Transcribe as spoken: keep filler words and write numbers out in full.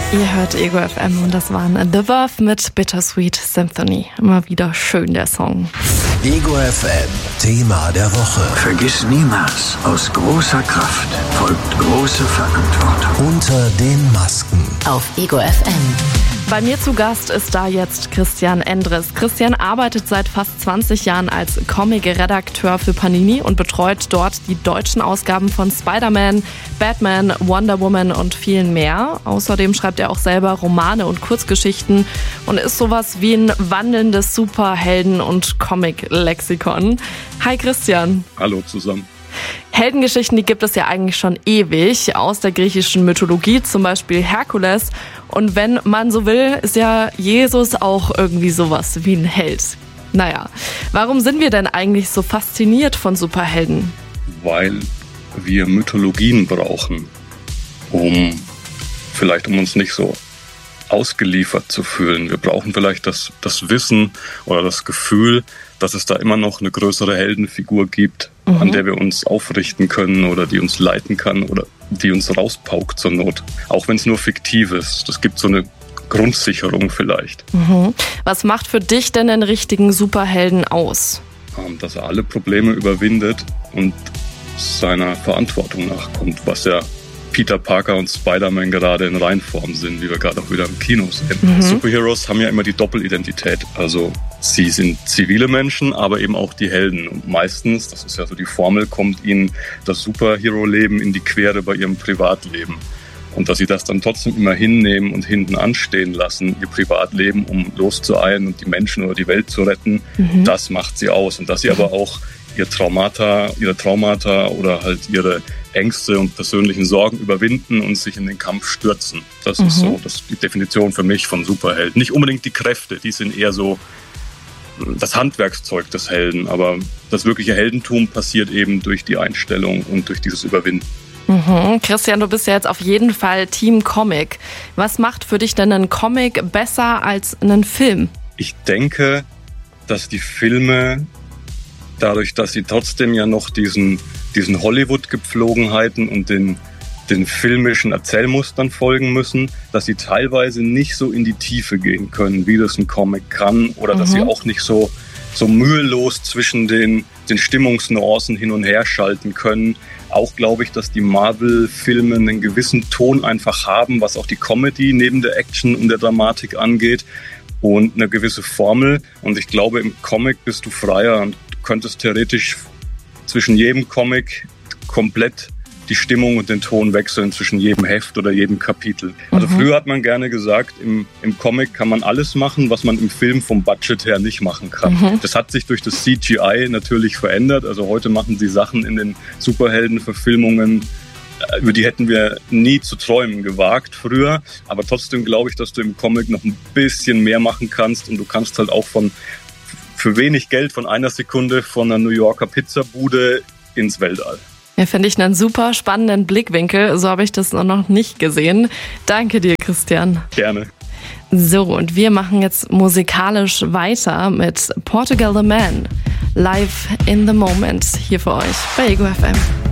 Ihr hört Ego F M und das waren The Verve mit Bittersweet Symphony. Immer wieder schön, der Song. Ego F M, Thema der Woche. Vergiss niemals, aus großer Kraft folgt große Verantwortung. Unter den Masken. Auf Ego F M. Bei mir zu Gast ist da jetzt Christian Endres. Christian arbeitet seit fast zwanzig Jahren als Comic-Redakteur für Panini und betreut dort die deutschen Ausgaben von Spider-Man, Batman, Wonder Woman und vielen mehr. Außerdem schreibt er auch selber Romane und Kurzgeschichten und ist sowas wie ein wandelndes Superhelden- und Comic-Lexikon. Hi Christian. Hallo zusammen. Heldengeschichten, die gibt es ja eigentlich schon ewig, aus der griechischen Mythologie, zum Beispiel Herkules. Und wenn man so will, ist ja Jesus auch irgendwie sowas wie ein Held. Naja, warum sind wir denn eigentlich so fasziniert von Superhelden? Weil wir Mythologien brauchen, um vielleicht um uns nicht so ausgeliefert zu fühlen. Wir brauchen vielleicht das, das Wissen oder das Gefühl, dass es da immer noch eine größere Heldenfigur gibt, mhm. an der wir uns aufrichten können oder die uns leiten kann oder die uns rauspaukt zur Not. Auch wenn es nur fiktiv ist. Das gibt so eine Grundsicherung vielleicht. Mhm. Was macht für dich denn den richtigen Superhelden aus? Dass er alle Probleme überwindet und seiner Verantwortung nachkommt, was ja Peter Parker und Spider-Man gerade in Reinform sind, wie wir gerade auch wieder im Kino sehen. Mhm. Superheroes haben ja immer die Doppelidentität. Also sie sind zivile Menschen, aber eben auch die Helden. Und meistens, das ist ja so die Formel, kommt ihnen das Superhero-Leben in die Quere bei ihrem Privatleben. Und dass sie das dann trotzdem immer hinnehmen und hinten anstehen lassen, ihr Privatleben, um loszueilen und die Menschen oder die Welt zu retten, mhm. das macht sie aus. Und dass sie aber auch ihr Traumata, ihre Traumata oder halt ihre Ängste und persönlichen Sorgen überwinden und sich in den Kampf stürzen. Das mhm. ist so, das ist die Definition für mich von Superhelden. Nicht unbedingt die Kräfte, die sind eher so das Handwerkszeug des Helden, aber das wirkliche Heldentum passiert eben durch die Einstellung und durch dieses Überwinden. Mhm. Christian, du bist ja jetzt auf jeden Fall Team Comic. Was macht für dich denn ein Comic besser als einen Film? Ich denke, dass die Filme, dadurch, dass sie trotzdem ja noch diesen, diesen Hollywood-Gepflogenheiten und den, den filmischen Erzählmustern folgen müssen, dass sie teilweise nicht so in die Tiefe gehen können, wie das ein Comic kann, oder mhm. dass sie auch nicht so, so mühelos zwischen den, den Stimmungsnuancen hin und her schalten können. Auch glaube ich, dass die Marvel-Filme einen gewissen Ton einfach haben, was auch die Comedy neben der Action und der Dramatik angeht, und eine gewisse Formel. Und ich glaube, im Comic bist du freier und könntest theoretisch zwischen jedem Comic komplett die Stimmung und den Ton wechseln, zwischen jedem Heft oder jedem Kapitel. Also mhm. früher hat man gerne gesagt, im, im Comic kann man alles machen, was man im Film vom Budget her nicht machen kann. Mhm. Das hat sich durch das C G I natürlich verändert. Also heute machen sie Sachen in den Superheldenverfilmungen, über die hätten wir nie zu träumen gewagt früher. Aber trotzdem glaube ich, dass du im Comic noch ein bisschen mehr machen kannst, und du kannst halt auch von für wenig Geld von einer Sekunde von einer New Yorker Pizzabude ins Weltall. Ja, finde ich einen super spannenden Blickwinkel. So habe ich das noch nicht gesehen. Danke dir, Christian. Gerne. So, und wir machen jetzt musikalisch weiter mit Portugal the Man. Live in the Moment hier für euch bei Ego F M.